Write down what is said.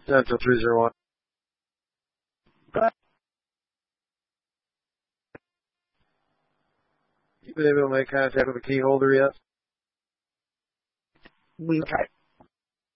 Central 301. You been able to make contact with the key holder yet? We tried.